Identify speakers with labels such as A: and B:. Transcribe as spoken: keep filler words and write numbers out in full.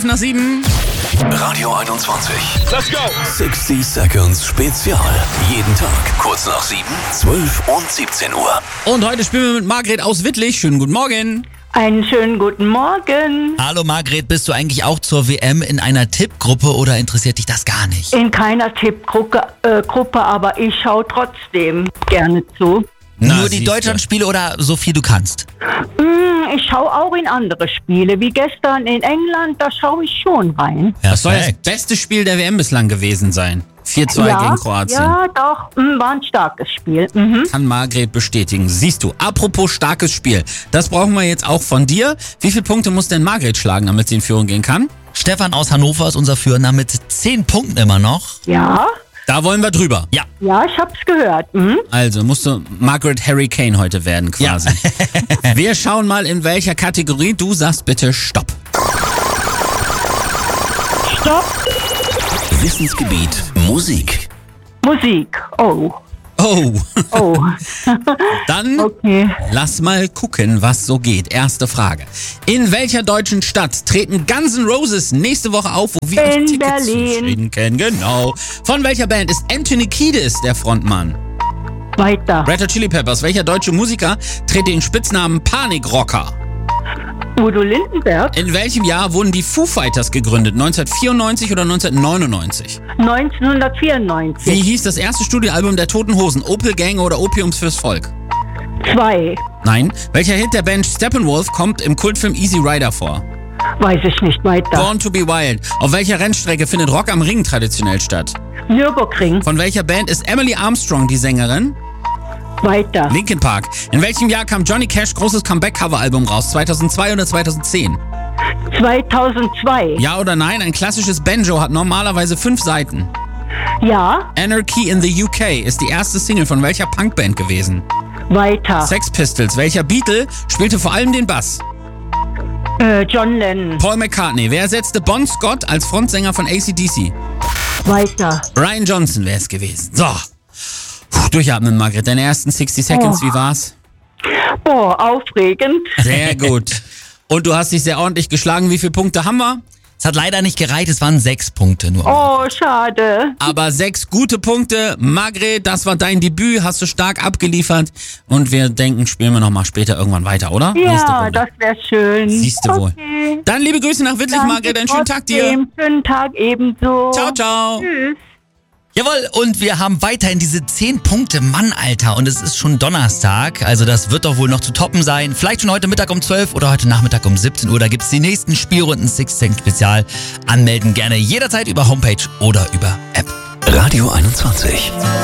A: Nach sieben.
B: Radio einundzwanzig.
C: Let's go!
B: sechzig Seconds Spezial. Jeden Tag kurz nach sieben, zwölf und siebzehn Uhr.
A: Und heute spielen wir mit Margret aus Wittlich. Schönen guten Morgen.
D: Einen schönen guten Morgen.
E: Hallo Margret, bist du eigentlich auch zur W M in einer Tippgruppe oder interessiert dich das gar nicht?
D: In keiner Tippgruppe, äh, Gruppe, aber ich schaue trotzdem gerne zu.
A: Na,
E: Nur die
A: siehste.
E: Deutschlandspiele oder so viel du kannst?
D: Mm, ich schaue auch in andere Spiele, wie gestern in England, da schaue ich schon rein.
A: Das soll das
E: Perfekt.
A: beste Spiel der W M bislang gewesen sein. vier zwei
D: ja,
A: gegen Kroatien.
D: Ja, doch, mm, war ein starkes Spiel. Mhm.
A: Kann Margret bestätigen. Siehst du, apropos starkes Spiel. Das brauchen wir jetzt auch von dir. Wie viele Punkte muss denn Margret schlagen, damit sie in Führung gehen kann?
E: Stefan aus Hannover ist unser Führender mit zehn Punkten immer noch.
D: Ja,
A: Da wollen wir drüber.
E: Ja.
D: ja, ich hab's gehört. Mhm.
A: Also musst du Margaret Harry Kane heute werden quasi. Wir schauen mal, in welcher Kategorie. Du sagst bitte Stopp.
D: Stopp,
B: Wissensgebiet Musik.
D: Musik. Oh,
A: Oh,
D: oh,
A: dann
D: okay.
A: lass mal gucken, was so geht. Erste Frage. In welcher deutschen Stadt treten Guns N' Roses nächste Woche auf, wo wir
D: In
A: uns Tickets
D: Berlin.
A: schenken? Genau. Von welcher Band ist Anthony Kiedis der Frontmann?
D: Weiter.
A: Red Hot Chili Peppers. Welcher deutsche Musiker trägt den Spitznamen Panikrocker?
D: Udo Lindenberg,
A: In welchem Jahr wurden die Foo Fighters gegründet? neunzehnhundertvierundneunzig oder neunzehnhundertneunundneunzig?
D: neunzehnhundertvierundneunzig.
A: Wie hieß das erste Studioalbum der Toten Hosen? Opel Gang oder Opiums fürs Volk?
D: Zwei.
A: Nein. Welcher Hit der Band Steppenwolf kommt im Kultfilm Easy Rider vor?
D: Weiß ich nicht weiter.
A: Born to be Wild. Auf welcher Rennstrecke findet Rock am Ring traditionell statt?
D: Nürburgring,
A: Von welcher Band ist Emily Armstrong die Sängerin?
D: weiter.
A: Linkin Park. In welchem Jahr kam Johnny Cash großes Comeback-Cover-Album raus? zweitausendzwei oder zweitausendzehn?
D: zweitausendzwei.
A: Ja oder nein? Ein klassisches Banjo hat normalerweise fünf Seiten.
D: Ja,
A: Anarchy in the U K ist die erste Single von welcher Punkband gewesen?
D: weiter.
A: Sex Pistols. Welcher Beatle spielte vor allem den Bass?
D: Äh, John Lennon,
A: Paul McCartney. Wer ersetzte Bon Scott als Frontsänger von A C D C?
D: weiter.
A: Brian Johnson wäre es gewesen. So. Puh, durchatmen, Margret. Deine ersten sechzig Seconds,
D: Oh.
A: wie war's?
D: Oh, aufregend.
A: Sehr gut. Und du hast dich sehr ordentlich geschlagen. Wie viele Punkte haben wir?
E: Es hat leider nicht gereicht, es waren sechs Punkte nur.
D: Oh, schade.
A: Aber sechs gute Punkte. Margret, das war dein Debüt. Hast du stark abgeliefert. Und wir denken, spielen wir nochmal später irgendwann weiter, oder? Nächste
D: Ja,
A: Runde.
D: das wäre schön.
A: Siehst du wohl.
D: Okay.
A: Dann liebe Grüße nach Wittlich,
D: Danke
A: Margret. Einen schönen Tag dir.
D: trotzdem. Schönen Tag ebenso.
A: Ciao, ciao.
D: Tschüss.
E: Jawohl, und wir haben weiterhin diese zehn Punkte Mann, Alter. Und es ist schon Donnerstag, also das wird doch wohl noch zu toppen sein. Vielleicht schon heute Mittag um zwölf oder heute Nachmittag um siebzehn Uhr. Da gibt's die nächsten Spielrunden sechzig Second Spezial. Anmelden gerne jederzeit über Homepage oder über App.
B: Radio einundzwanzig.